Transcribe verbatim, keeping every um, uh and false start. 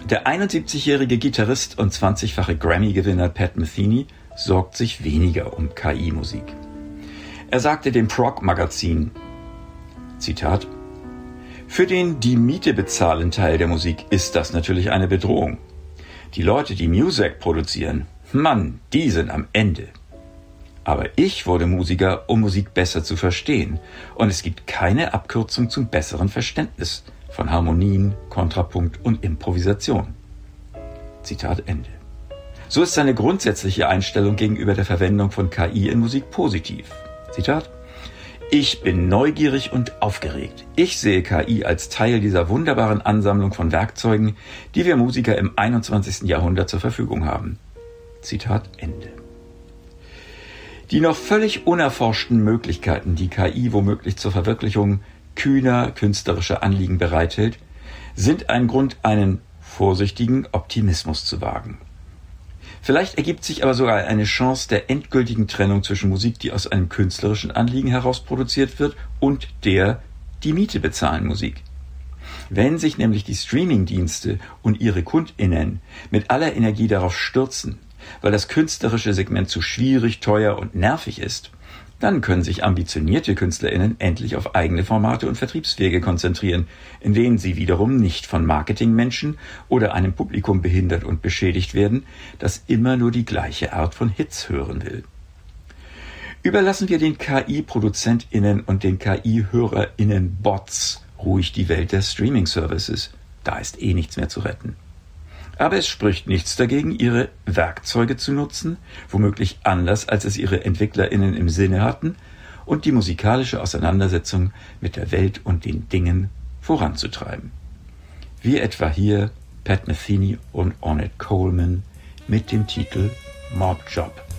Der einundsiebzigjährige Gitarrist und zwanzigfache Grammy-Gewinner Pat Metheny sorgt sich weniger um K I-Musik. Er sagte dem Prog-Magazin, Zitat, für den die Miete bezahlen Teil der Musik ist das natürlich eine Bedrohung. Die Leute, die Muzak produzieren, Mann, die sind am Ende. Aber ich wurde Musiker, um Musik besser zu verstehen. Und es gibt keine Abkürzung zum besseren Verständnis von Harmonien, Kontrapunkt und Improvisation. Zitat Ende. So ist seine grundsätzliche Einstellung gegenüber der Verwendung von K I in Musik positiv. Zitat: Ich bin neugierig und aufgeregt. Ich sehe K I als Teil dieser wunderbaren Ansammlung von Werkzeugen, die wir Musiker im einundzwanzigsten Jahrhundert zur Verfügung haben. Zitat Ende. Die noch völlig unerforschten Möglichkeiten, die K I womöglich zur Verwirklichung kühner künstlerischer Anliegen bereithält, sind ein Grund, einen vorsichtigen Optimismus zu wagen. Vielleicht ergibt sich aber sogar eine Chance der endgültigen Trennung zwischen Musik, die aus einem künstlerischen Anliegen heraus produziert wird, und der die Miete bezahlen Musik. Wenn sich nämlich die Streaming-Dienste und ihre KundInnen mit aller Energie darauf stürzen, weil das künstlerische Segment zu schwierig, teuer und nervig ist, dann können sich ambitionierte KünstlerInnen endlich auf eigene Formate und Vertriebswege konzentrieren, in denen sie wiederum nicht von Marketingmenschen oder einem Publikum behindert und beschädigt werden, das immer nur die gleiche Art von Hits hören will. Überlassen wir den K I-ProduzentInnen und den K I-HörerInnen-Bots ruhig die Welt der Streaming-Services. Da ist eh nichts mehr zu retten. Aber es spricht nichts dagegen, ihre Werkzeuge zu nutzen, womöglich anders, als es ihre EntwicklerInnen im Sinne hatten, und die musikalische Auseinandersetzung mit der Welt und den Dingen voranzutreiben. Wie etwa hier Pat Metheny und Ornette Coleman mit dem Titel Mob Job.